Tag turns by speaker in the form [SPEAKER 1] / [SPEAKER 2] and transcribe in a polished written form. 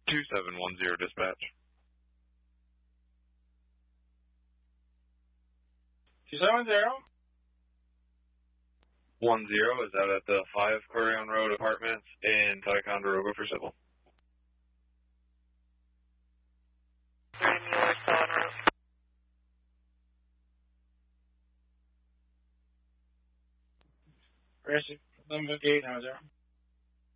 [SPEAKER 1] 2710 dispatch.
[SPEAKER 2] 270.
[SPEAKER 1] 10 is out at the 5 Clarion Road Apartments in Ticonderoga for civil.
[SPEAKER 3] 3 Mueller, still en route.
[SPEAKER 2] Racing 1158, 0.